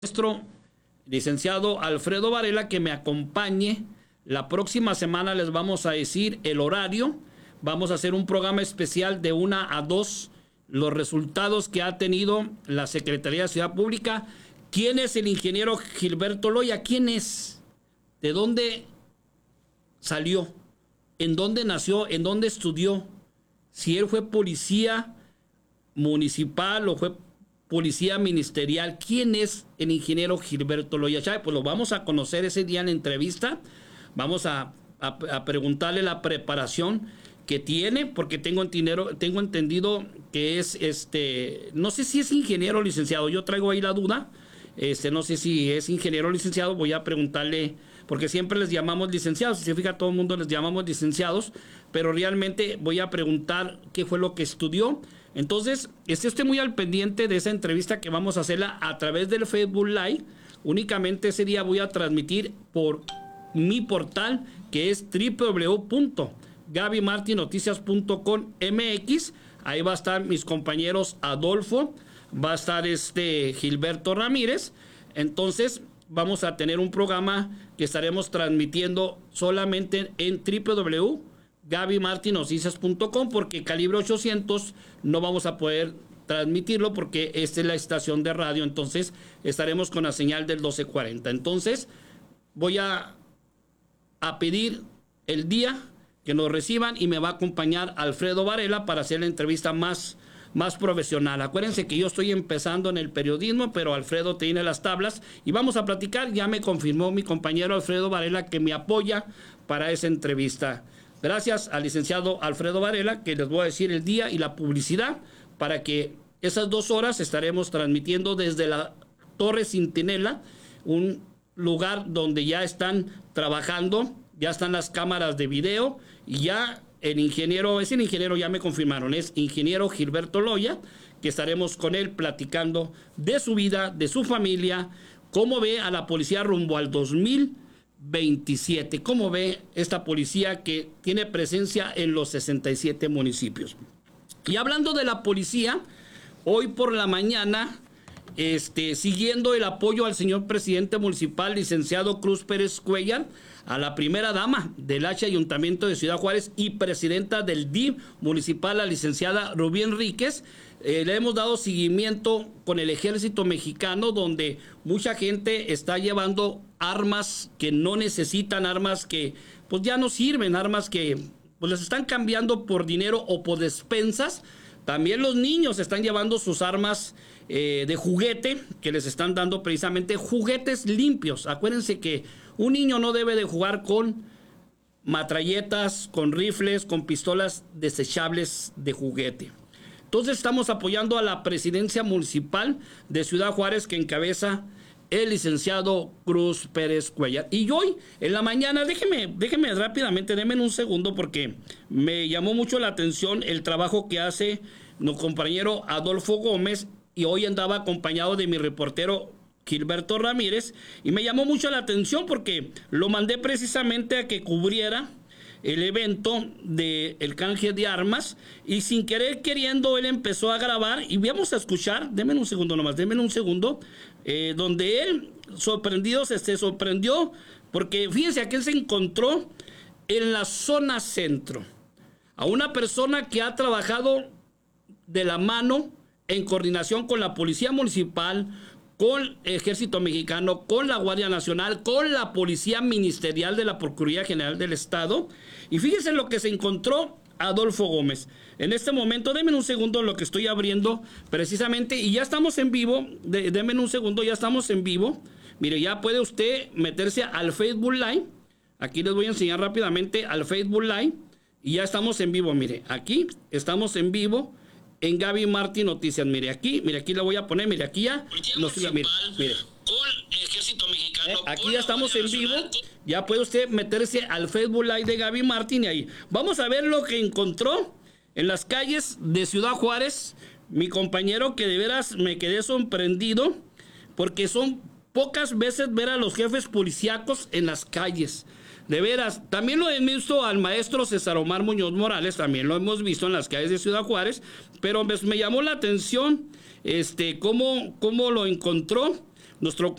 Nuestro licenciado Alfredo Varela que me acompañe. La próxima semana les vamos a decir el horario. Vamos a hacer un programa especial de 1 a 2, los resultados que ha tenido la Secretaría de Ciudad Pública. ¿Quién es el ingeniero Gilberto Loya? ¿Quién es? ¿De dónde salió? ¿En dónde nació? ¿En dónde estudió? Si él fue policía municipal o fue policía ministerial. ¿Quién es el ingeniero Gilberto Loya Chávez? Pues lo vamos a conocer ese día en la entrevista. Vamos a preguntarle la preparación que tiene, porque tengo entendido que es, no sé si es ingeniero o licenciado. Yo traigo ahí la duda. No sé si es ingeniero o licenciado. Voy a preguntarle, porque siempre les llamamos licenciados. Si se fija, todo el mundo les llamamos licenciados, pero realmente voy a preguntar qué fue lo que estudió. Entonces, esté usted muy al pendiente de esa entrevista que vamos a hacerla a través del Facebook Live. Únicamente ese día voy a transmitir por mi portal, que es www.gabymartinoticias.com.mx. Ahí va a estar mis compañeros Adolfo, va a estar Gilberto Ramírez. Entonces, vamos a tener un programa que estaremos transmitiendo solamente en www.gabymartinoticias.com, porque Calibre 800 no vamos a poder transmitirlo porque esta es la estación de radio. Entonces estaremos con la señal del 1240. Entonces voy a pedir el día que nos reciban y me va a acompañar Alfredo Varela para hacer la entrevista más profesional. Acuérdense que yo estoy empezando en el periodismo, pero Alfredo tiene las tablas y vamos a platicar. Ya me confirmó mi compañero Alfredo Varela que me apoya para esa entrevista. Gracias al licenciado Alfredo Varela, que les voy a decir el día y la publicidad, para que esas 2 horas estaremos transmitiendo desde la Torre Centinela, un lugar donde ya están trabajando, ya están las cámaras de video y ya el ingeniero, ya me confirmaron, es ingeniero Gilberto Loya, que estaremos con él platicando de su vida, de su familia, cómo ve a la policía rumbo al 2027, cómo ve esta policía que tiene presencia en los 67 municipios. Y hablando de la policía, hoy por la mañana, siguiendo el apoyo al señor presidente municipal, licenciado Cruz Pérez Cuellar, a la primera dama del Ayuntamiento de Ciudad Juárez y presidenta del DIF municipal, la licenciada Rubí Enríquez, le hemos dado seguimiento con el ejército mexicano, donde mucha gente está llevando armas que no necesitan, armas que pues ya no sirven, armas que pues les están cambiando por dinero o por despensas. También los niños están llevando sus armas de juguete, que les están dando precisamente juguetes limpios. Acuérdense que un niño no debe de jugar con matralletas, con rifles, con pistolas desechables de juguete. Entonces estamos apoyando a la presidencia municipal de Ciudad Juárez, que encabeza el licenciado Cruz Pérez Cuellar. Y hoy en la mañana, déjeme rápidamente, denme un segundo, porque me llamó mucho la atención el trabajo que hace nuestro compañero Adolfo Gómez, y hoy andaba acompañado de mi reportero Gilberto Ramírez, y me llamó mucho la atención porque lo mandé precisamente a que cubriera el evento del canje de armas, y sin querer queriendo él empezó a grabar, y vamos a escuchar, denme un segundo nomás, donde él se sorprendió, porque fíjense, aquí él se encontró en la zona centro a una persona que ha trabajado de la mano en coordinación con la Policía Municipal, con el Ejército Mexicano, con la Guardia Nacional, con la Policía Ministerial de la Procuraduría General del Estado. Y fíjense lo que se encontró Adolfo Gómez. En este momento, denme un segundo lo que estoy abriendo precisamente, y ya estamos en vivo. Denme un segundo, ya estamos en vivo. Mire, ya puede usted meterse al Facebook Live. Aquí les voy a enseñar rápidamente al Facebook Live, y ya estamos en vivo. Mire, aquí estamos en vivo en Gaby Martín Noticias. Mire aquí le voy a poner, mire aquí ya. Mire. Con el Ejército Mexicano. Aquí ya estamos en vivo. Ya puede usted meterse al Facebook Live de Gaby Martín, y ahí vamos a ver lo que encontró en las calles de Ciudad Juárez mi compañero, que de veras me quedé sorprendido, porque son pocas veces ver a los jefes policíacos en las calles. De veras, también lo hemos visto al maestro César Omar Muñoz Morales, también lo hemos visto en las calles de Ciudad Juárez, pero me llamó la atención cómo lo encontró, nuestro